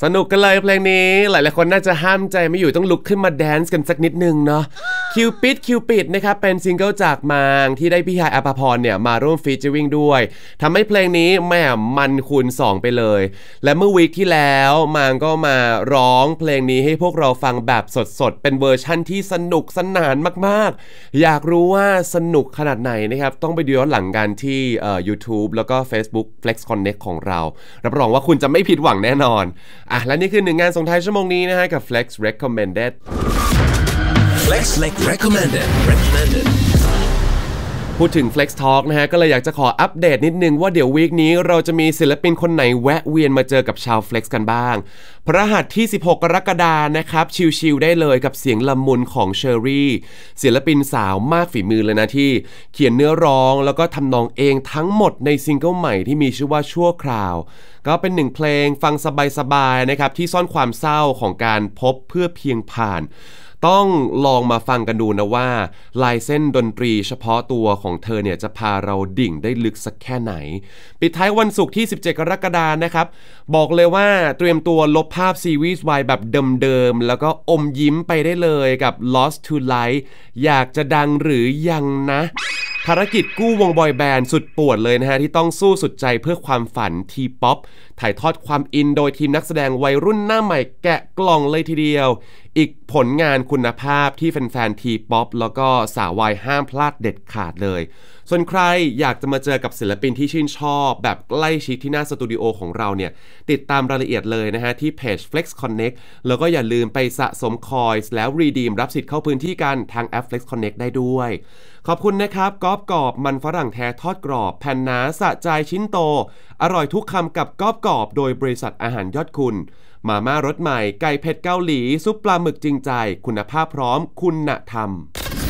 สนุกกันเลยเพลงนี้หลายๆคนน่าจะห้ามใจไม่อยู่ต้องลุกขึ้นมาแดนซ์กันสักนิดนึงเนาะคิวปิดนะครับเป็นซิงเกิลจากมางที่ได้พี่ฮายอภพรเนี่ยมาร่วมฟีเจอริ่งด้วยทำให้เพลงนี้แหม่มันคูณ2ไปเลยและเมื่อวีคที่แล้วมางก็มาร้องเพลงนี้ให้พวกเราฟังแบบสดๆเป็นเวอร์ชั่นที่สนุกสนานมากๆอยากรู้ว่าสนุกขนาดไหนนะครับต้องไปดูย้อนหลังกันที่YouTube แล้วก็ Facebook Flex Connect ของเรารับรองว่าคุณจะไม่ผิดหวังแน่นอนและนี่คือหนึ่งงานส่งท้ายชั่วโมงนี้นะฮะกับ Flex Recommended Flex Recommended พูดถึง Flex Talk นะฮะก็เลยอยากจะขออัปเดตนิดนึงว่าเดี๋ยววีคนี้เราจะมีศิลปินคนไหนแวะเวียนมาเจอกับชาว Flex กันบ้างพฤหัสที่16กรกฎาคมนะครับชิลๆได้เลยกับเสียงละมุนของเชอรี่ศิลปินสาวมากฝีมือเลยนะที่เขียนเนื้อร้องแล้วก็ทำนองเองทั้งหมดในซิงเกิลใหม่ที่มีชื่อว่าชั่วคราวก็เป็นหนึ่งเพลงฟังสบายๆนะครับที่ซ่อนความเศร้าของการพบเพื่อเพียงผ่านต้องลองมาฟังกันดูนะว่าลายเส้นดนตรีเฉพาะตัวของเธอเนี่ยจะพาเราดิ่งได้ลึกสักแค่ไหนปิดท้ายวันศุกร์ที่17กรกฎาคมนะครับบอกเลยว่าเตรียมตัวลบภาพซีรีส์วายแบบเดิมๆแล้วก็อมยิ้มไปได้เลยกับ Lost to Light อยากจะดังหรือยังนะภารกิจกู้วงบอยแบนด์สุดปวดเลยนะฮะที่ต้องสู้สุดใจเพื่อความฝันทีป๊อปถ่ายทอดความอินโดยทีมนักแสดงวัยรุ่นหน้าใหม่แกะกล่องเลยทีเดียวอีกผลงานคุณภาพที่แฟนๆทีป๊อปแล้วก็สาววายห้ามพลาดเด็ดขาดเลยส่วนใครอยากจะมาเจอกับศิลปินที่ชื่นชอบแบบใกล้ชิดที่หน้าสตูดิโอของเราเนี่ยติดตามรายละเอียดเลยนะฮะที่เพจ Flex Connect แล้วก็อย่าลืมไปสะสมคอยส์แล้วรีดีมรับสิทธิ์เข้าพื้นที่กันทางแอป Flex Connect ได้ด้วยขอบคุณนะครับกรอบมันฝรั่งแท้ทอดกรอบแผ่นหนาสะใจชิ้นโตอร่อยทุกคำกับกรอบโดยบริษัทอาหารยอดคุณมาม่ารสใหม่ไก่เผ็ดเกาหลีซุปปลาหมึกจริงใจคุณภาพพร้อมคุณธรรม